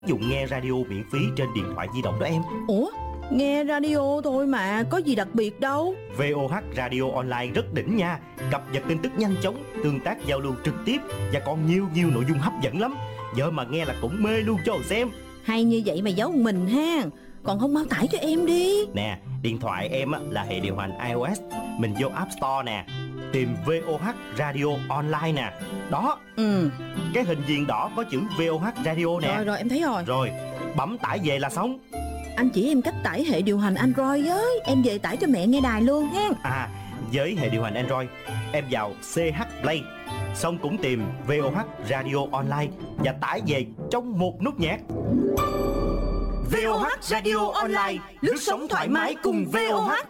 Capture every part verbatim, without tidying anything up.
Dùng nghe radio miễn phí trên điện thoại di động đó em. Ủa, nghe radio thôi mà, có gì đặc biệt đâu. vê o hát Radio Online rất đỉnh nha. Cập nhật tin tức nhanh chóng, tương tác giao lưu trực tiếp và còn nhiều nhiều nội dung hấp dẫn lắm. Giờ mà nghe là cũng mê luôn cho xem. Hay như vậy mà giấu mình ha. Còn không mau tải cho em đi. Nè, điện thoại em là hệ điều hành iOS. Mình vô App Store nè, tìm vê o hát Radio Online nè. Đó. Ừ. Cái hình viền đỏ có chữ vê o hát Radio nè. Rồi rồi em thấy rồi. Rồi, bấm tải về là xong. Anh chỉ em cách tải hệ điều hành Android với. Em về tải cho mẹ nghe đài luôn ha. À, với hệ điều hành Android, em vào xê hát Play, xong cũng tìm vê o hát Radio Online và tải về trong một nút nhạc. vê o hát Radio Online, lướt sóng thoải mái cùng vê o hát.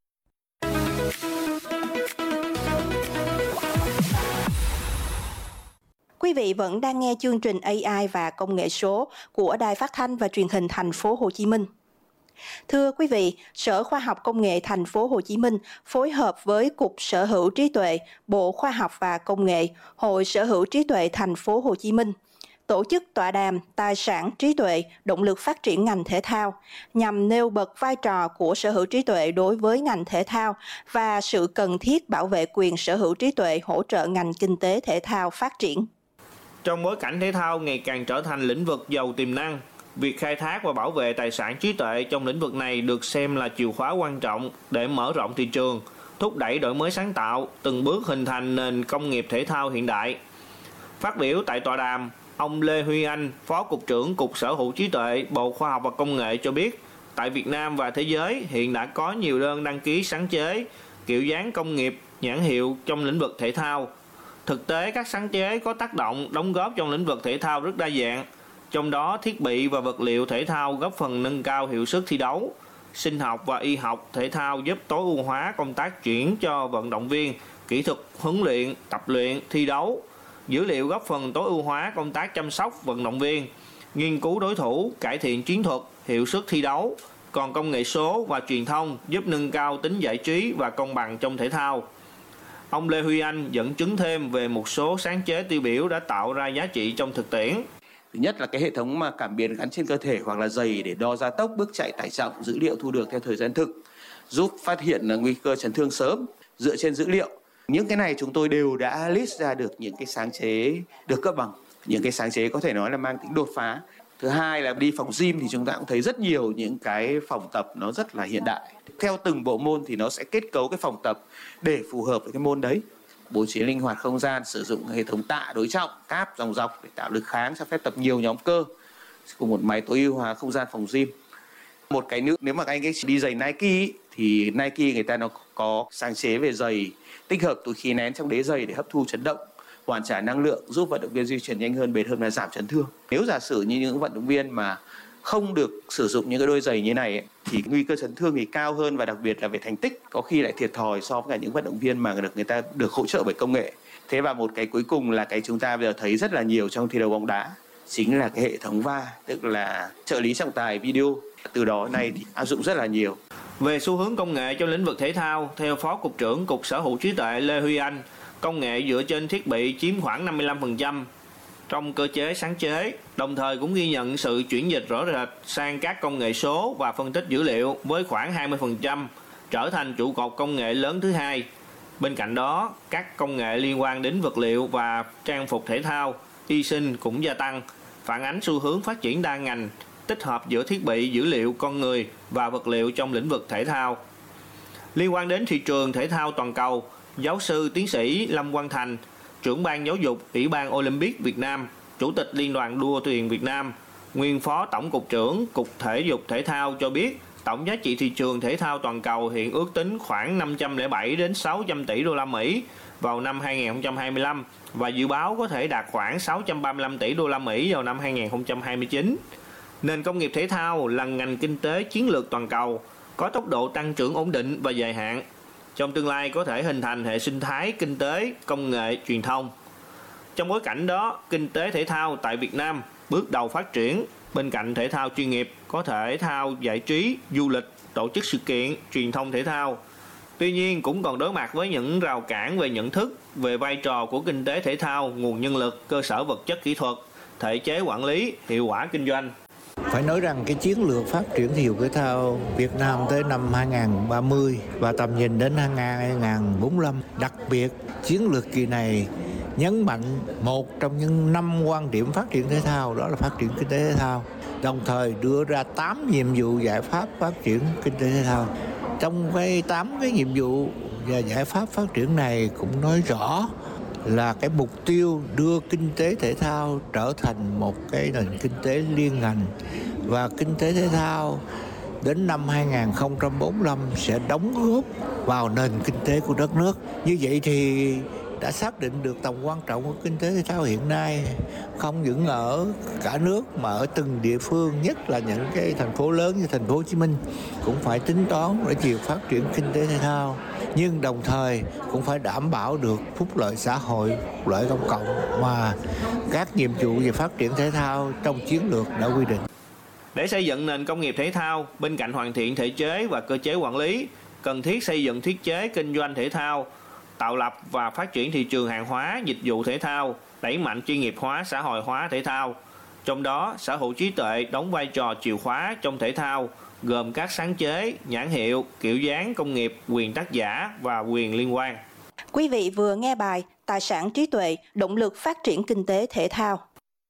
Quý vị vẫn đang nghe chương trình a i và công nghệ số của Đài Phát thanh và Truyền hình Thành phố Hồ Chí Minh. Thưa quý vị, Sở Khoa học Công nghệ Thành phố Hồ Chí Minh phối hợp với Cục Sở hữu trí tuệ, Bộ Khoa học và Công nghệ, Hội Sở hữu trí tuệ Thành phố Hồ Chí Minh tổ chức tọa đàm Tài sản trí tuệ, động lực phát triển ngành thể thao, nhằm nêu bật vai trò của sở hữu trí tuệ đối với ngành thể thao và sự cần thiết bảo vệ quyền sở hữu trí tuệ hỗ trợ ngành kinh tế thể thao phát triển. Trong bối cảnh thể thao ngày càng trở thành lĩnh vực giàu tiềm năng, việc khai thác và bảo vệ tài sản trí tuệ trong lĩnh vực này được xem là chìa khóa quan trọng để mở rộng thị trường, thúc đẩy đổi mới sáng tạo, từng bước hình thành nền công nghiệp thể thao hiện đại. Phát biểu tại tọa đàm, ông Lê Huy Anh, Phó Cục trưởng Cục Sở hữu trí tuệ, Bộ Khoa học và Công nghệ cho biết, tại Việt Nam và thế giới hiện đã có nhiều đơn đăng ký sáng chế, kiểu dáng công nghiệp, nhãn hiệu trong lĩnh vực thể thao. Thực tế, các sáng chế có tác động, đóng góp trong lĩnh vực thể thao rất đa dạng, trong đó thiết bị và vật liệu thể thao góp phần nâng cao hiệu suất thi đấu. Sinh học và y học thể thao giúp tối ưu hóa công tác chuyển cho vận động viên, kỹ thuật huấn luyện, tập luyện, thi đấu. Dữ liệu góp phần tối ưu hóa công tác chăm sóc vận động viên, nghiên cứu đối thủ, cải thiện chiến thuật, hiệu suất thi đấu. Còn công nghệ số và truyền thông giúp nâng cao tính giải trí và công bằng trong thể thao. Ông Lê Huy Anh dẫn chứng thêm về một số sáng chế tiêu biểu đã tạo ra giá trị trong thực tiễn. Thứ nhất là cái hệ thống mà cảm biến gắn trên cơ thể hoặc là giày để đo gia tốc, bước chạy, tải trọng, dữ liệu thu được theo thời gian thực, giúp phát hiện nguy cơ chấn thương sớm dựa trên dữ liệu. Những cái này chúng tôi đều đã list ra được những cái sáng chế được cấp bằng, những cái sáng chế có thể nói là mang tính đột phá. Thứ hai là đi phòng gym thì chúng ta cũng thấy rất nhiều những cái phòng tập nó rất là hiện đại. Theo từng bộ môn thì nó sẽ kết cấu cái phòng tập để phù hợp với cái môn đấy. Bố trí linh hoạt không gian, sử dụng hệ thống tạ đối trọng, cáp dòng dọc để tạo lực kháng, cho phép tập nhiều nhóm cơ cùng một máy tối ưu hóa không gian phòng gym. Một cái nữa, nếu mà anh ấy đi giày Nike ý, thì Nike người ta nó có sáng chế về giày tích hợp túi khí nén trong đế giày để hấp thu chấn động, hoàn trả năng lượng, giúp vận động viên di chuyển nhanh hơn, bền hơn và giảm chấn thương. Nếu giả sử như những vận động viên mà không được sử dụng những cái đôi giày như này ấy, thì nguy cơ chấn thương thì cao hơn, và đặc biệt là về thành tích có khi lại thiệt thòi so với cả những vận động viên mà được người ta được hỗ trợ bởi công nghệ. Thế và một cái cuối cùng là cái chúng ta bây giờ thấy rất là nhiều trong thi đấu bóng đá, chính là cái hệ thống vê a rờ, tức là trợ lý trọng tài video. Từ đó nay thì áp dụng rất là nhiều. Về xu hướng công nghệ trong lĩnh vực thể thao, theo Phó Cục trưởng Cục Sở hữu trí tuệ Lê Huy Anh, công nghệ dựa trên thiết bị chiếm khoảng năm mươi lăm phần trăm trong cơ chế sáng chế, đồng thời cũng ghi nhận sự chuyển dịch rõ rệt sang các công nghệ số và phân tích dữ liệu với khoảng hai mươi phần trăm, trở thành trụ cột công nghệ lớn thứ hai. Bên cạnh đó, các công nghệ liên quan đến vật liệu và trang phục thể thao, y sinh cũng gia tăng, phản ánh xu hướng phát triển đa ngành, tích hợp giữa thiết bị, dữ liệu, con người và vật liệu trong lĩnh vực thể thao. Liên quan đến thị trường thể thao toàn cầu, giáo sư tiến sĩ Lâm Quang Thành, trưởng ban giáo dục Ủy ban Olympic Việt Nam, Chủ tịch Liên đoàn đua thuyền Việt Nam, nguyên Phó Tổng cục trưởng Cục Thể dục Thể thao cho biết, tổng giá trị thị trường thể thao toàn cầu hiện ước tính khoảng năm trăm lẻ bảy đến sáu trăm tỷ đô la Mỹ vào năm hai nghìn không trăm hai mươi lăm và dự báo có thể đạt khoảng sáu trăm ba mươi lăm tỷ đô la Mỹ vào năm hai nghìn không trăm hai mươi chín. Nền công nghiệp thể thao là ngành kinh tế chiến lược toàn cầu, có tốc độ tăng trưởng ổn định và dài hạn. Trong tương lai có thể hình thành hệ sinh thái kinh tế, công nghệ, truyền thông. Trong bối cảnh đó, kinh tế thể thao tại Việt Nam bước đầu phát triển. Bên cạnh thể thao chuyên nghiệp, có thể thao giải trí, du lịch, tổ chức sự kiện, truyền thông thể thao. Tuy nhiên cũng còn đối mặt với những rào cản về nhận thức, về vai trò của kinh tế thể thao, nguồn nhân lực, cơ sở vật chất kỹ thuật, thể chế quản lý, hiệu quả kinh doanh. Phải nói rằng cái chiến lược phát triển thể dục thể thao Việt Nam tới năm hai không ba không và tầm nhìn đến hai không bốn lăm, đặc biệt chiến lược kỳ này nhấn mạnh một trong những năm quan điểm phát triển thể thao, đó là phát triển kinh tế thể thao, đồng thời đưa ra tám nhiệm vụ giải pháp phát triển kinh tế thể thao. Trong cái tám cái nhiệm vụ và giải pháp phát triển này cũng nói rõ là cái mục tiêu đưa kinh tế thể thao trở thành một cái nền kinh tế liên ngành, và kinh tế thể thao đến năm hai không bốn lăm sẽ đóng góp vào nền kinh tế của đất nước. Như vậy thì đã xác định được tầm quan trọng của kinh tế thể thao hiện nay, không những ở cả nước mà ở từng địa phương, nhất là những cái thành phố lớn như thành phố Hồ Chí Minh cũng phải tính toán để chiều phát triển kinh tế thể thao, nhưng đồng thời cũng phải đảm bảo được phúc lợi xã hội, phúc lợi công cộng mà các nhiệm vụ về phát triển thể thao trong chiến lược đã quy định. Để xây dựng nền công nghiệp thể thao, bên cạnh hoàn thiện thể chế và cơ chế quản lý, cần thiết xây dựng thiết chế kinh doanh thể thao, tạo lập và phát triển thị trường hàng hóa, dịch vụ thể thao, đẩy mạnh chuyên nghiệp hóa, xã hội hóa thể thao. Trong đó, sở hữu trí tuệ đóng vai trò chìa khóa trong thể thao, gồm các sáng chế, nhãn hiệu, kiểu dáng công nghiệp, quyền tác giả và quyền liên quan. Quý vị vừa nghe bài Tài sản trí tuệ, động lực phát triển kinh tế thể thao.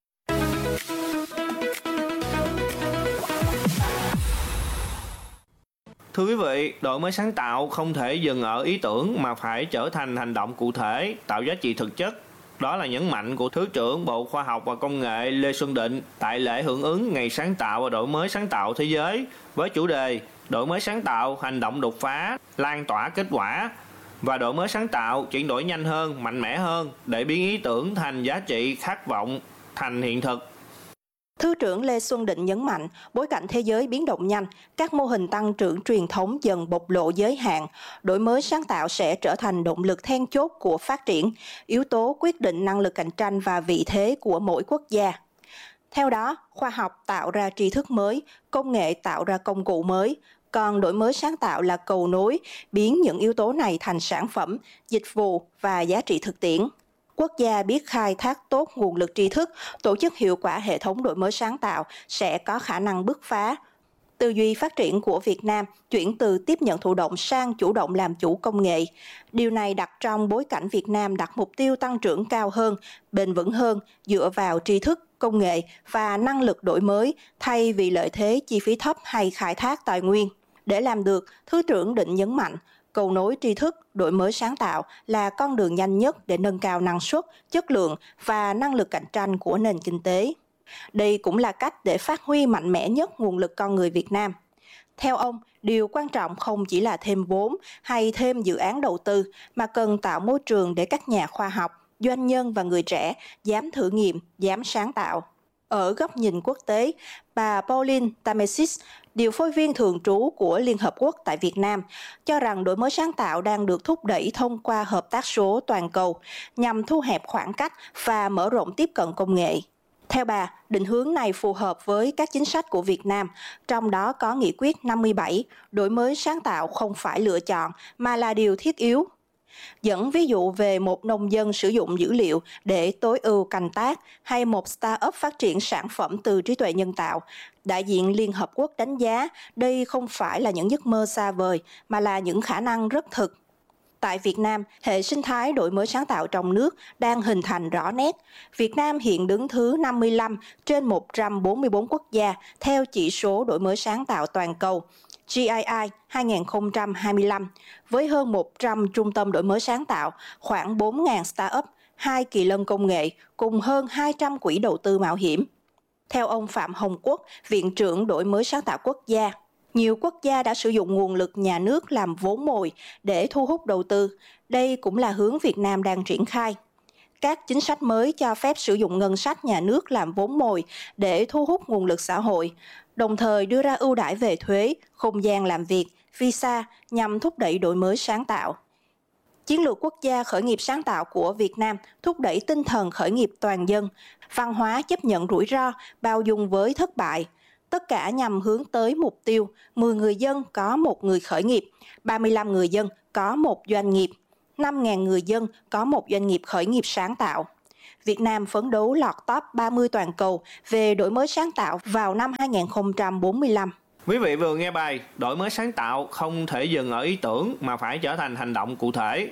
Thưa quý vị, đổi mới sáng tạo không thể dừng ở ý tưởng mà phải trở thành hành động cụ thể, tạo giá trị thực chất. Đó là nhấn mạnh của Thứ trưởng Bộ Khoa học và Công nghệ Lê Xuân Định tại lễ hưởng ứng Ngày Sáng tạo và Đổi mới sáng tạo Thế giới với chủ đề Đổi mới sáng tạo, hành động đột phá, lan tỏa kết quả, và đổi mới sáng tạo, chuyển đổi nhanh hơn, mạnh mẽ hơn để biến ý tưởng thành giá trị, khát vọng thành hiện thực. Thứ trưởng Lê Xuân Định nhấn mạnh, bối cảnh thế giới biến động nhanh, các mô hình tăng trưởng truyền thống dần bộc lộ giới hạn, đổi mới sáng tạo sẽ trở thành động lực then chốt của phát triển, yếu tố quyết định năng lực cạnh tranh và vị thế của mỗi quốc gia. Theo đó, khoa học tạo ra tri thức mới, công nghệ tạo ra công cụ mới, còn đổi mới sáng tạo là cầu nối, biến những yếu tố này thành sản phẩm, dịch vụ và giá trị thực tiễn. Quốc gia biết khai thác tốt nguồn lực tri thức, tổ chức hiệu quả hệ thống đổi mới sáng tạo sẽ có khả năng bứt phá. Tư duy phát triển của Việt Nam chuyển từ tiếp nhận thụ động sang chủ động làm chủ công nghệ. Điều này đặt trong bối cảnh Việt Nam đặt mục tiêu tăng trưởng cao hơn, bền vững hơn, dựa vào tri thức, công nghệ và năng lực đổi mới thay vì lợi thế chi phí thấp hay khai thác tài nguyên. Để làm được, Thứ trưởng Định nhấn mạnh, cầu nối tri thức, đổi mới sáng tạo là con đường nhanh nhất để nâng cao năng suất, chất lượng và năng lực cạnh tranh của nền kinh tế. Đây cũng là cách để phát huy mạnh mẽ nhất nguồn lực con người Việt Nam. Theo ông, điều quan trọng không chỉ là thêm vốn hay thêm dự án đầu tư, mà cần tạo môi trường để các nhà khoa học, doanh nhân và người trẻ dám thử nghiệm, dám sáng tạo. Ở góc nhìn quốc tế, bà Pauline Tamesis, điều phối viên thường trú của Liên Hợp Quốc tại Việt Nam, cho rằng đổi mới sáng tạo đang được thúc đẩy thông qua hợp tác số toàn cầu nhằm thu hẹp khoảng cách và mở rộng tiếp cận công nghệ. Theo bà, định hướng này phù hợp với các chính sách của Việt Nam, trong đó có Nghị quyết năm mươi bảy, đổi mới sáng tạo không phải lựa chọn mà là điều thiết yếu. Dẫn ví dụ về một nông dân sử dụng dữ liệu để tối ưu canh tác hay một start-up phát triển sản phẩm từ trí tuệ nhân tạo, đại diện Liên Hợp Quốc đánh giá đây không phải là những giấc mơ xa vời mà là những khả năng rất thực. Tại Việt Nam, hệ sinh thái đổi mới sáng tạo trong nước đang hình thành rõ nét. Việt Nam hiện đứng thứ năm mươi lăm trên một trăm bốn mươi bốn quốc gia theo chỉ số đổi mới sáng tạo toàn cầu G I I hai không hai lăm, với hơn một trăm trung tâm đổi mới sáng tạo, khoảng bốn nghìn start-up, hai kỳ lân công nghệ, cùng hơn hai trăm quỹ đầu tư mạo hiểm. Theo ông Phạm Hồng Quốc, Viện trưởng đổi mới sáng tạo quốc gia, nhiều quốc gia đã sử dụng nguồn lực nhà nước làm vốn mồi để thu hút đầu tư. Đây cũng là hướng Việt Nam đang triển khai. Các chính sách mới cho phép sử dụng ngân sách nhà nước làm vốn mồi để thu hút nguồn lực xã hội, đồng thời đưa ra ưu đãi về thuế, không gian làm việc, visa nhằm thúc đẩy đổi mới sáng tạo. Chiến lược quốc gia khởi nghiệp sáng tạo của Việt Nam thúc đẩy tinh thần khởi nghiệp toàn dân, văn hóa chấp nhận rủi ro, bao dung với thất bại. Tất cả nhằm hướng tới mục tiêu mười người dân có một người khởi nghiệp, ba mươi lăm người dân có một doanh nghiệp, năm nghìn người dân có một doanh nghiệp khởi nghiệp sáng tạo. Việt Nam phấn đấu lọt top ba mươi toàn cầu về đổi mới sáng tạo vào năm hai không bốn lăm. Quý vị vừa nghe bài đổi mới sáng tạo không thể dừng ở ý tưởng mà phải trở thành hành động cụ thể.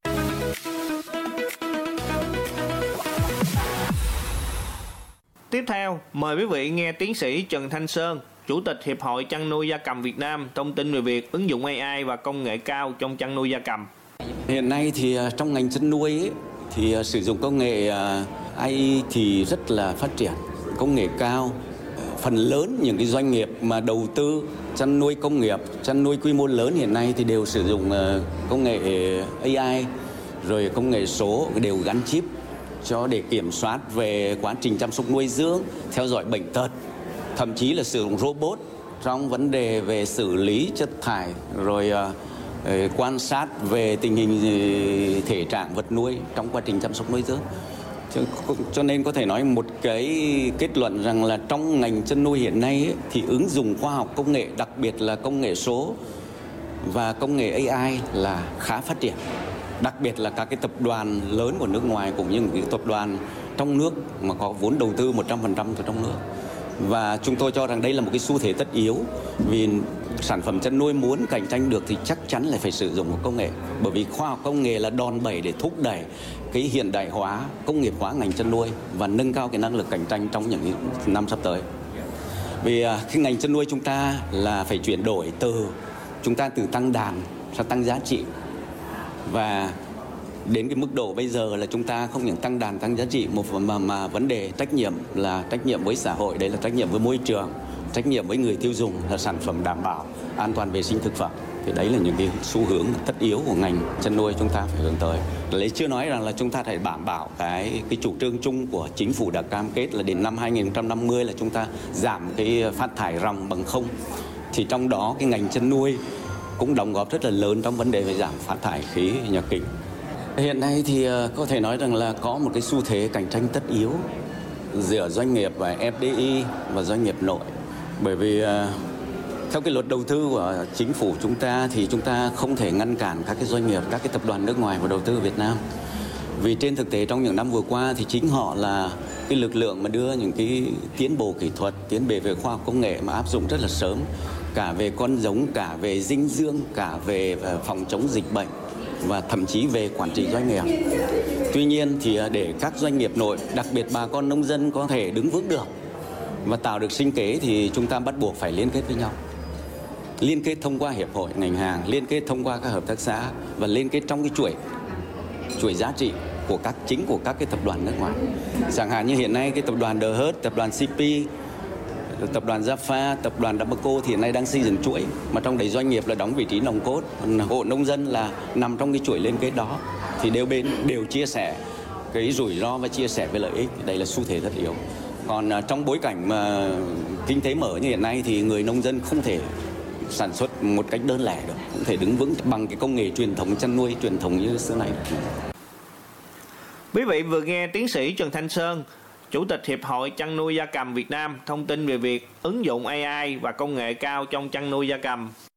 Tiếp theo, mời quý vị nghe tiến sĩ Trần Thanh Sơn, Chủ tịch Hiệp hội Chăn nuôi gia cầm Việt Nam thông tin về việc ứng dụng a i và công nghệ cao trong chăn nuôi gia cầm. Hiện nay thì trong ngành chăn nuôi ấy, thì sử dụng công nghệ a i thì rất là phát triển, công nghệ cao. Phần lớn những cái doanh nghiệp mà đầu tư chăn nuôi công nghiệp, chăn nuôi quy mô lớn hiện nay thì đều sử dụng công nghệ a i, rồi công nghệ số đều gắn chip cho để kiểm soát về quá trình chăm sóc nuôi dưỡng, theo dõi bệnh tật, thậm chí là sử dụng robot trong vấn đề về xử lý chất thải, rồi uh, quan sát về tình hình thể trạng vật nuôi trong quá trình chăm sóc nuôi dưỡng. Cho nên có thể nói một cái kết luận rằng là trong ngành chăn nuôi hiện nay ấy, thì ứng dụng khoa học công nghệ, đặc biệt là công nghệ số và công nghệ a i là khá phát triển. Đặc biệt là các cái tập đoàn lớn của nước ngoài cũng như những cái tập đoàn trong nước mà có vốn đầu tư một trăm phần trăm từ trong nước. Và chúng tôi cho rằng đây là một cái xu thế tất yếu, vì sản phẩm chăn nuôi muốn cạnh tranh được thì chắc chắn là phải sử dụng một công nghệ. Bởi vì khoa học công nghệ là đòn bẩy để thúc đẩy cái hiện đại hóa, công nghiệp hóa ngành chăn nuôi và nâng cao cái năng lực cạnh tranh trong những năm sắp tới. Vì cái ngành chăn nuôi chúng ta là phải chuyển đổi từ chúng ta từ tăng đàn sang tăng giá trị. Và đến cái mức độ bây giờ là chúng ta không những tăng đàn tăng giá trị một mà, mà vấn đề trách nhiệm là trách nhiệm với xã hội, đấy là trách nhiệm với môi trường, trách nhiệm với người tiêu dùng là sản phẩm đảm bảo an toàn vệ sinh thực phẩm. Thì đấy là những cái xu hướng tất yếu của ngành chăn nuôi chúng ta phải hướng tới. Lấy chưa nói rằng là chúng ta phải đảm bảo cái cái chủ trương chung của chính phủ đã cam kết là đến năm hai không năm mươi là chúng ta giảm cái phát thải ròng bằng không. Thì trong đó cái ngành chăn nuôi cũng đóng góp rất là lớn trong vấn đề về giảm phát thải khí nhà kính. Hiện nay thì có thể nói rằng là có một cái xu thế cạnh tranh tất yếu giữa doanh nghiệp và ép đê i và doanh nghiệp nội. Bởi vì theo cái luật đầu tư của chính phủ chúng ta thì chúng ta không thể ngăn cản các cái doanh nghiệp, các cái tập đoàn nước ngoài vào đầu tư Việt Nam. Vì trên thực tế trong những năm vừa qua thì chính họ là cái lực lượng mà đưa những cái tiến bộ kỹ thuật, tiến bộ về khoa học công nghệ mà áp dụng rất là sớm, cả về con giống, cả về dinh dưỡng, cả về phòng chống dịch bệnh và thậm chí về quản trị doanh nghiệp. Tuy nhiên thì để các doanh nghiệp nội, đặc biệt bà con nông dân có thể đứng vững được và tạo được sinh kế thì chúng ta bắt buộc phải liên kết với nhau. Liên kết thông qua hiệp hội ngành hàng, liên kết thông qua các hợp tác xã và liên kết trong cái chuỗi chuỗi giá trị của các chính của các cái tập đoàn nước ngoài. Chẳng hạn như hiện nay cái tập đoàn The Hut, tập đoàn xê pê, tập đoàn Jaffa, tập đoàn Dabaco thì hiện nay đang xây dựng chuỗi mà trong đấy doanh nghiệp là đóng vị trí nòng cốt, hộ nông dân là nằm trong cái chuỗi liên kết đó thì đều bên đều chia sẻ cái rủi ro và chia sẻ về lợi ích. Đây là xu thế rất yếu. Còn trong bối cảnh mà kinh tế mở như hiện nay thì người nông dân không thể sản xuất một cách đơn lẻ được, không thể đứng vững bằng cái công nghệ truyền thống chăn nuôi truyền thống như xưa này. Quý vị vừa nghe tiến sĩ Trần Thanh Sơn, Chủ tịch Hiệp hội Chăn nuôi gia cầm Việt Nam thông tin về việc ứng dụng a i và công nghệ cao trong chăn nuôi gia cầm.